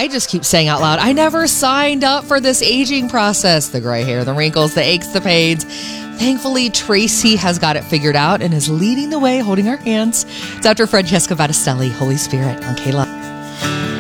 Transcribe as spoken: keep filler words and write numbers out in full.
I just keep saying out loud, I never signed up for this aging process. The gray hair, the wrinkles, the aches, the pains. Thankfully, Tracy has got it figured out and is leading the way, holding our hands. Doctor Francesca Battistelli, Holy Spirit on K-Love.